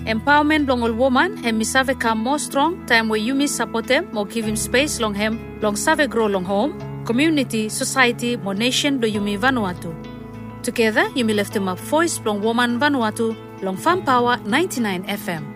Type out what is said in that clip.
Empowerment long all woman and misave come more strong time where you miss support them or give him space long him long save grow long home, community, society, more nation do you mi Vanuatu. Together you may lift him up voice long woman Vanuatu long Farm Power 99 FM.